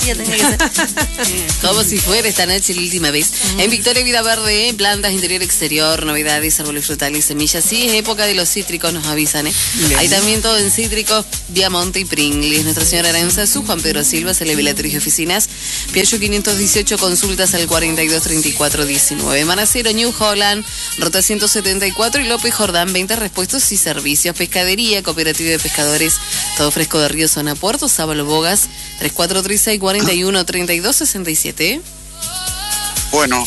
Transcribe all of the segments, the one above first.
Ya tenía que ser. Como si fuera esta noche la última vez. En Victoria Vida Verde, plantas interior exterior, novedades, árboles frutales, semillas. Sí, es época de los cítricos, nos avisan, ¿eh? Hay también todo en cítricos, Viamonte y Pringles. Nuestra Señora Aranzazú, Juan Pedro Silva, Celebratorio y Oficinas. Piaggio 518, consultas al 423419. Manacero, New Holland, Ruta 174 y López Jordán, 20 repuestos y servicios. Pescadería, Cooperativa de Pescadores, todo fresco de Río Zona Puerto, Sábalo Bogas, 3436 41 32 67. Bueno,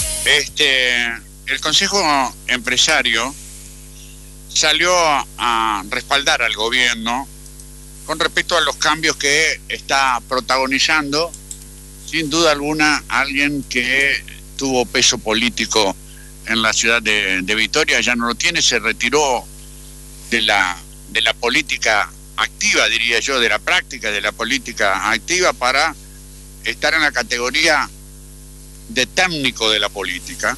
el Consejo Empresario salió a respaldar al gobierno con respecto a los cambios que está protagonizando, sin duda alguna, alguien que tuvo peso político en la ciudad de Vitoria. Ya no lo tiene, se retiró de la política activa, diría yo, de la práctica de la política activa, para estar en la categoría de técnico de la política.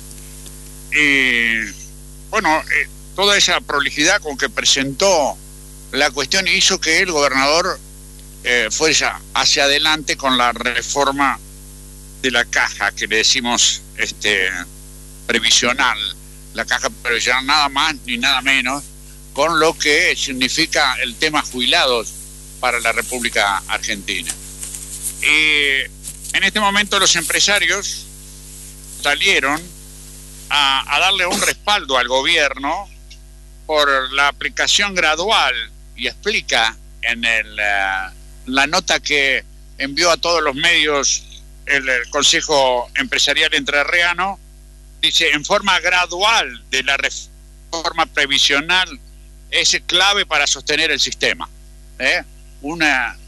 Y bueno, toda esa prolijidad con que presentó la cuestión hizo que el gobernador fuese hacia adelante con la reforma de la caja, que le decimos previsional, la caja previsional, nada más ni nada menos, con lo que significa el tema jubilados para la República Argentina. Y en este momento los empresarios salieron a darle un respaldo al gobierno por la aplicación gradual, y explica en la nota que envió a todos los medios el Consejo Empresarial Entrerriano, dice: en forma gradual de la reforma previsional es clave para sostener el sistema. Un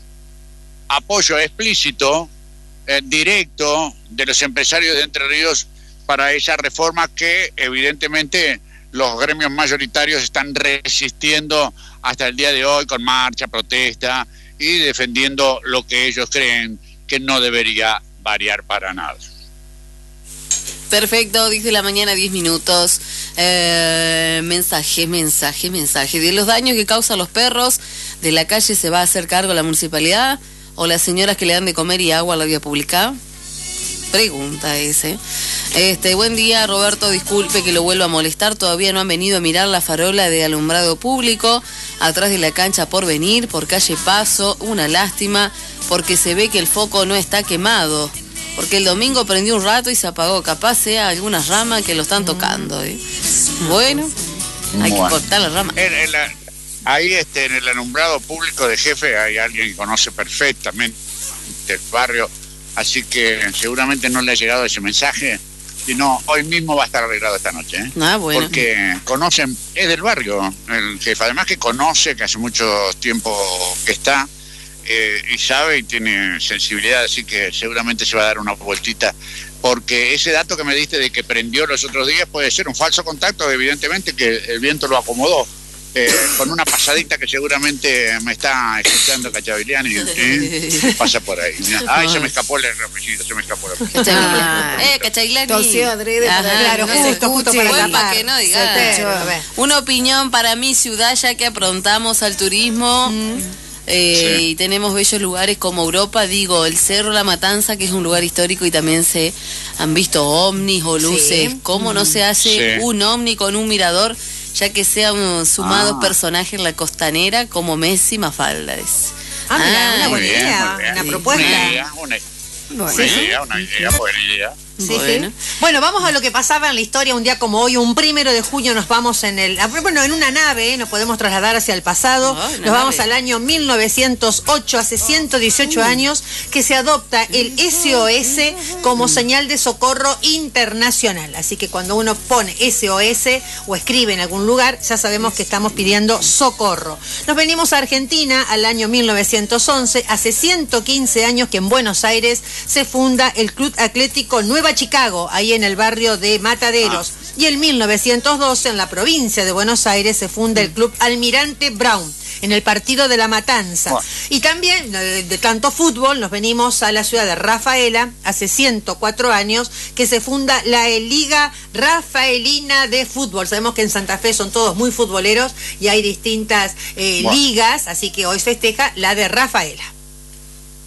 apoyo explícito, directo de los empresarios de Entre Ríos para esa reforma que evidentemente los gremios mayoritarios están resistiendo hasta el día de hoy con marcha, protesta y defendiendo lo que ellos creen que no debería variar para nada. Perfecto, 10 de la mañana, 10 minutos. Mensaje. De los daños que causan los perros de la calle, ¿se va a hacer cargo la municipalidad o las señoras que le dan de comer y agua a la vía pública? Pregunta ese. Buen día, Roberto, disculpe que lo vuelva a molestar, todavía no han venido a mirar la farola de alumbrado público atrás de la cancha Porvenir, por calle Paso. Una lástima, porque se ve que el foco no está quemado, porque el domingo prendió un rato y se apagó, capaz sea algunas ramas que lo están tocando. Bueno, hay que cortar las ramas. Ahí en el alumbrado público de Jefe hay alguien que conoce perfectamente el barrio, así que seguramente no le ha llegado ese mensaje, sino hoy mismo va a estar arreglado esta noche. Bueno. Porque conocen, es del barrio el jefe, además que conoce, que hace mucho tiempo que está, y sabe y tiene sensibilidad, así que seguramente se va a dar una vueltita, porque ese dato que me diste de que prendió los otros días puede ser un falso contacto, evidentemente que el viento lo acomodó. Con una pasadita que seguramente me está escuchando Cachaviliani y pasa por ahí. Ay, se me escapó el rapidito, se me escapó el Cachaviliani. Tosió adrede, claro, justo para tapar. Que no diga. Una opinión para mi ciudad, ya que aprontamos al turismo. Y tenemos bellos lugares como Europa, digo, el Cerro La Matanza, que es un lugar histórico y también se han visto ovnis o luces. ¿Cómo no se hace un ovni con un mirador, ya que sean sumados personajes en la costanera como Messi, Mafalda? Mira, una buena idea, una propuesta. Una buena idea. Bueno, vamos a lo que pasaba en la historia un día como hoy, un 1 de junio nos vamos en una nave, nos podemos trasladar hacia el pasado, nos vamos al año 1908, hace 118 años, que se adopta el SOS como señal de socorro internacional. Así que cuando uno pone SOS o escribe en algún lugar, ya sabemos que estamos pidiendo socorro. Nos venimos a Argentina al año 1911, hace 115 años que en Buenos Aires se funda el Club Atlético Nueva Chicago, ahí en el barrio de Mataderos. Y en 1912, en la provincia de Buenos Aires, se funda el Club Almirante Brown, en el partido de La Matanza. Y también, de tanto fútbol, nos venimos a la ciudad de Rafaela, hace 104 años, que se funda la Liga Rafaelina de Fútbol. Sabemos que en Santa Fe son todos muy futboleros y hay distintas ligas, así que hoy festeja la de Rafaela.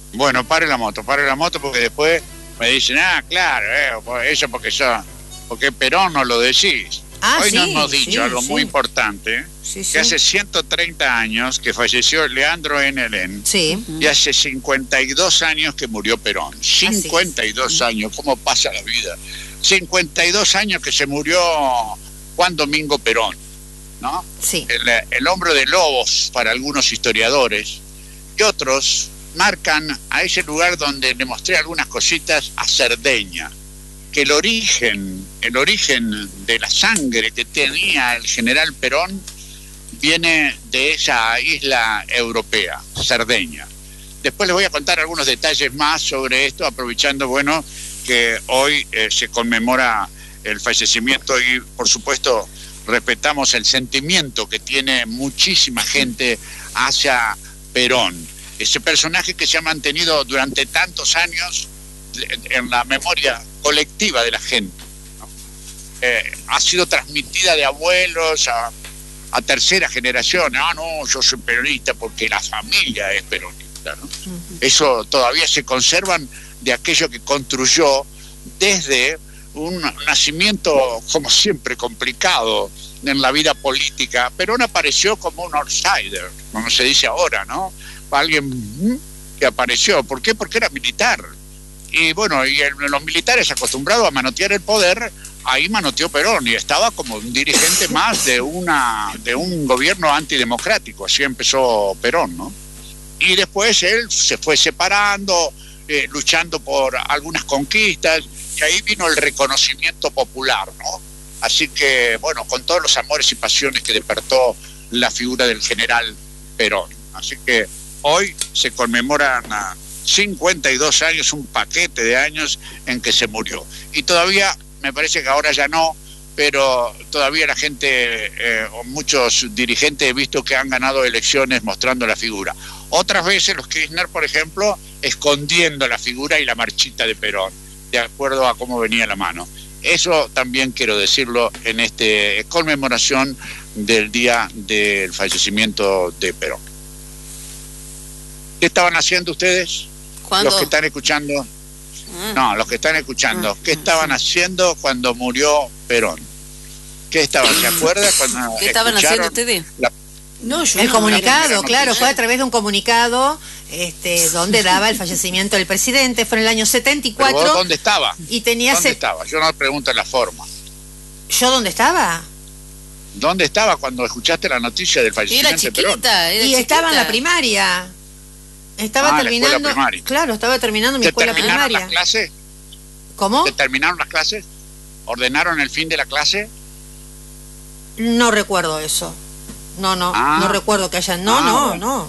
Bueno, pare la moto, porque después me dicen, claro, eso porque Perón no lo decís. Hoy nos hemos dicho algo muy importante, que hace 130 años que falleció Leandro N. Alem, y hace 52 años que murió Perón. 52 años, ¿cómo pasa la vida? 52 años que se murió Juan Domingo Perón, ¿no? Sí. El hombre de lobos para algunos historiadores, y otros marcan a ese lugar donde le mostré algunas cositas, a Cerdeña, que el origen de la sangre que tenía el general Perón viene de esa isla europea, Cerdeña. Después les voy a contar algunos detalles más sobre esto, aprovechando, bueno, que hoy se conmemora el fallecimiento y, por supuesto, respetamos el sentimiento que tiene muchísima gente hacia Perón. Ese personaje que se ha mantenido durante tantos años en la memoria colectiva de la gente, ¿no? Ha sido transmitida de abuelos a tercera generación. No, yo soy peronista porque la familia es peronista, ¿no? Eso todavía se conservan de aquello que construyó desde un nacimiento, como siempre, complicado en la vida política. Perón apareció como un outsider, como se dice ahora, ¿no? Alguien que apareció. ¿Por qué? Porque era militar. Y bueno, los militares acostumbrados a manotear el poder, ahí manoteó Perón y estaba como un dirigente más de un gobierno antidemocrático. Así empezó Perón, ¿no? Y después él se fue separando, luchando por algunas conquistas, y ahí vino el reconocimiento popular, ¿no? Así que, bueno, con todos los amores y pasiones que despertó la figura del general Perón. Así que hoy se conmemoran 52 años, un paquete de años en que se murió. Y todavía, me parece que ahora ya no, pero todavía la gente, o muchos dirigentes he visto que han ganado elecciones mostrando la figura. Otras veces los Kirchner, por ejemplo, escondiendo la figura y la marchita de Perón, de acuerdo a cómo venía la mano. Eso también quiero decirlo en esta conmemoración del día del fallecimiento de Perón. ¿Qué estaban haciendo ustedes? ¿Cuándo? Los que están escuchando. No, los que están escuchando. ¿Qué estaban haciendo cuando murió Perón? ¿Qué estaban? ¿Se acuerdan cuando ¿Qué estaban haciendo ustedes? No, el comunicado, claro, fue a través de un comunicado donde daba el fallecimiento del presidente. Fue en el año 74. ¿Pero vos dónde estaba? Y tenía ¿Dónde estaba? Yo no pregunto en la forma. ¿Yo dónde estaba? ¿Dónde estaba cuando escuchaste la noticia del fallecimiento de Perón? Y estaba en la primaria. Estaba terminando. La primaria. Claro, estaba terminando mi escuela primaria. ¿Terminaron las clases? ¿Cómo? ¿Te terminaron las clases? ¿Ordenaron el fin de la clase? No recuerdo eso. No recuerdo que hayan. No.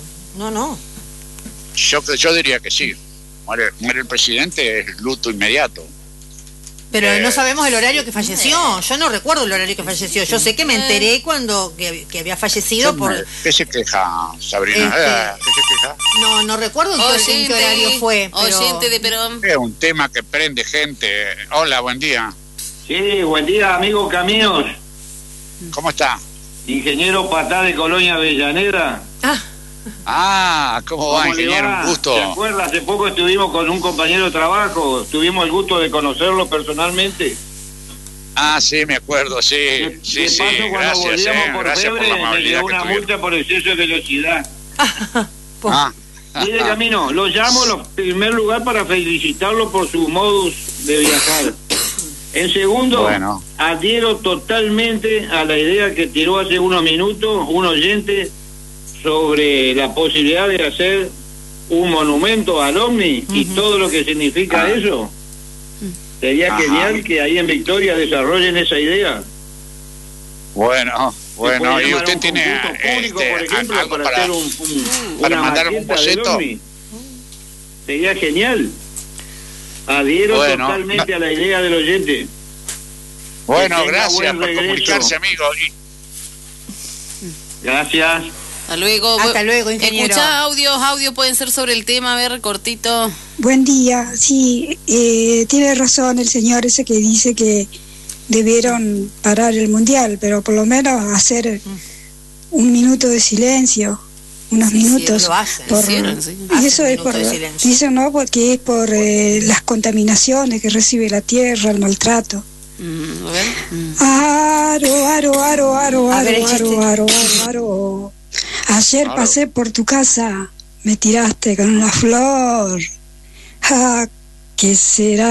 Yo diría que sí. Muere el presidente, es luto inmediato. Pero no sabemos el horario que falleció. Yo no recuerdo el horario que falleció. Yo sé que me enteré cuando que había fallecido por... ¿Qué se queja, Sabrina? ¿Qué se queja? No recuerdo en qué horario fue. Pero... Oyente de Perón. Es un tema que prende gente. Hola, buen día. Sí, buen día, amigo Caminos. ¿Cómo está? Ingeniero Patá de Colonia Avellaneda. ¿Cómo va, ingeniero? Un gusto. ¿Se acuerda? Hace poco estuvimos con un compañero de trabajo, tuvimos el gusto de conocerlo personalmente. Sí, me acuerdo, sí. De paso, cuando volvíamos por febre, me llegó una multa por exceso de velocidad. Mire, Camino, lo llamo en primer lugar para felicitarlo por su modus de viajar. En segundo, adhiero totalmente a la idea que tiró hace unos minutos un oyente sobre la posibilidad de hacer un monumento al OVNI y todo lo que significa eso. Sería genial que ahí en Victoria desarrollen esa idea. Bueno, y usted tiene público, por ejemplo, algo para hacer para mandar un boceto. Sería genial. Adhiero totalmente a la idea del oyente. Bueno, gracias por comunicarse, amigo. Gracias. Hasta luego, ingeniero. Escuchá audios pueden ser sobre el tema, a ver, cortito. Buen día, sí, tiene razón el señor ese que dice que debieron parar el mundial, pero por lo menos hacer un minuto de silencio unos minutos. Lo hacen. Y eso es por, dicen, ¿no? Porque es por las contaminaciones que recibe la tierra, el maltrato. Aro. Ayer pasé por tu casa, me tiraste con una flor. ¿Qué será?